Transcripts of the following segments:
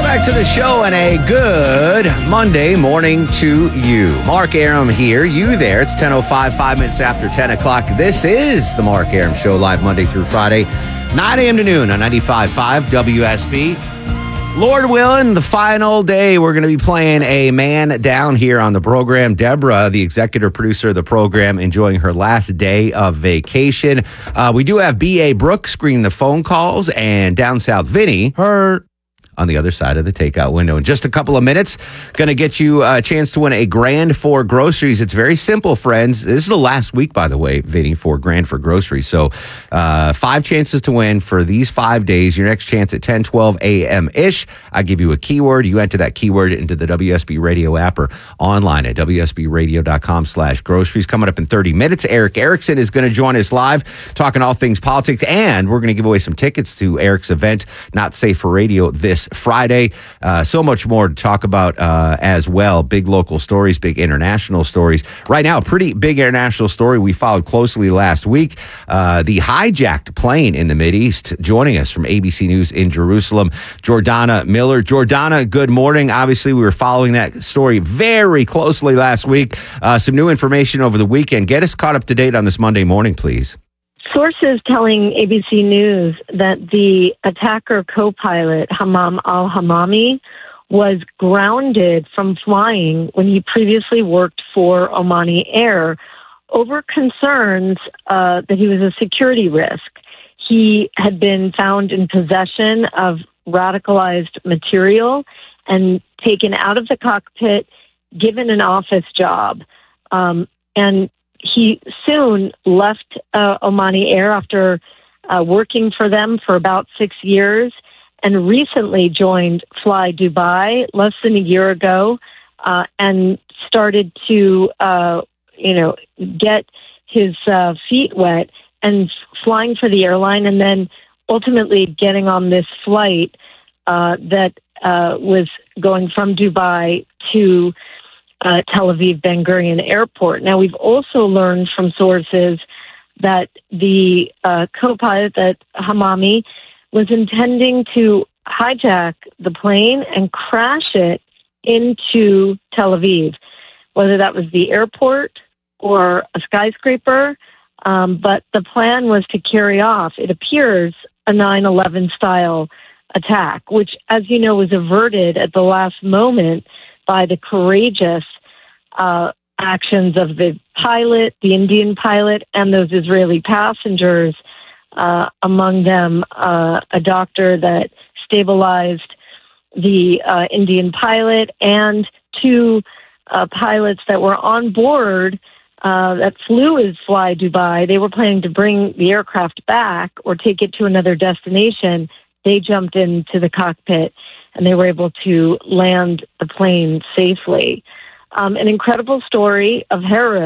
back to the show and a good Monday morning to you. Mark Arum here, you there. It's 10:05, 5 minutes after 10 o'clock. This is the Mark Arum Show, live Monday through Friday, 9 a.m. to noon on 95.5 WSB. Lord willing, the final day, we're going to be playing a man down here on the program. Deborah, the executive producer of the program, enjoying her last day of vacation. We do have B.A. Brooks screening the phone calls, and down south, Vinny, her on the other side of the takeout window. In just a couple of minutes, going to get you a chance to win a grand for groceries. It's very simple, friends. This is the last week, by the way, Vinny, for grand for groceries. So 5 chances to win for these 5 days. Your next chance at 10, 12 a.m.-ish. I give you a keyword. You enter that keyword into the WSB Radio app or online at WSBradio.com/groceries. Coming up in 30 minutes, Eric Erickson is going to join us live, talking all things politics, and we're going to give away some tickets to Eric's event, Not Safe for Radio, this Friday. So much more to talk about as well. Big local stories, big international stories. Right now, a pretty big international story we followed closely last week. The hijacked plane in the Mideast. Joining us from ABC News in Jerusalem, Jordana Miller. Jordana, good morning. Obviously, we were following that story very closely last week. Some new information over the weekend. Get us caught up to date on this Monday morning, please. Sources telling ABC News that the attacker co-pilot, Hammam al-Hamami, was grounded from flying when he previously worked for Omani Air over concerns that he was a security risk. He had been found in possession of radicalized material and taken out of the cockpit, given an office job. And he soon left Omani Air after working for them for about 6 years, and recently joined Fly Dubai less than a year ago, and started to, get his feet wet and flying for the airline, and then ultimately getting on this flight that was going from Dubai to Tel Aviv Ben Gurion Airport. Now, we've also learned from sources that the co-pilot, that Hamami, was intending to hijack the plane and crash it into Tel Aviv, whether that was the airport or a skyscraper. But the plan was to carry off, it appears, a 9/11 style attack, which, as you know, was averted at the last moment by the courageous actions of the pilot, the Indian pilot, and those Israeli passengers, among them a doctor that stabilized the Indian pilot, and 2 pilots that were on board that flew as Fly Dubai. They were planning to bring the aircraft back or take it to another destination. They jumped into the cockpit and they were able to land the plane safely. An incredible story of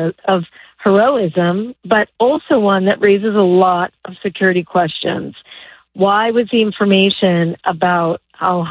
heroism, but also one that raises a lot of security questions. Why was the information about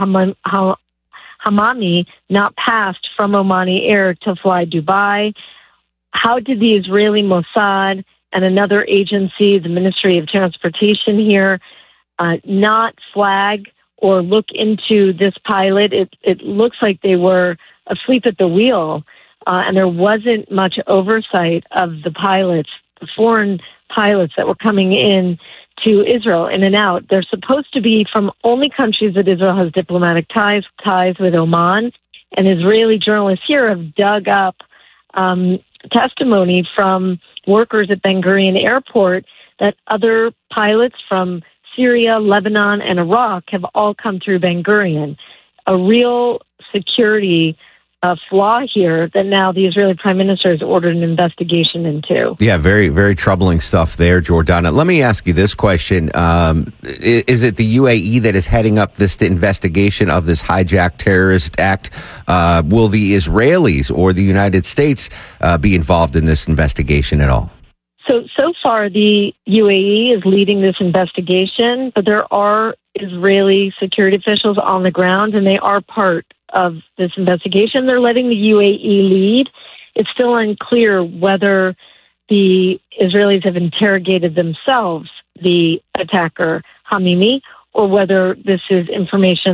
Hamami not passed from Omani Air to Fly Dubai? How did the Israeli Mossad and another agency, the Ministry of Transportation here, not flag or look into this pilot? It looks like they were asleep at the wheel, and there wasn't much oversight of the pilots, the foreign pilots that were coming in to Israel, in and out. They're supposed to be from only countries that Israel has diplomatic ties with, Oman, and Israeli journalists here have dug up testimony from workers at Ben Gurion Airport that other pilots from Syria, Lebanon, and Iraq have all come through Ben Gurion. A real security flaw here that now the Israeli Prime Minister has ordered an investigation into. Yeah, very, very troubling stuff there, Jordana. Let me ask you this question. Is it the UAE that is heading up this investigation of this hijacked terrorist act? Will the Israelis or the United States be involved in this investigation at all? So far, the UAE is leading this investigation, but there are Israeli security officials on the ground, and they are part of this investigation. They're letting the UAE lead. It's still unclear whether the Israelis have interrogated themselves, the attacker, Hamimi, or whether this is information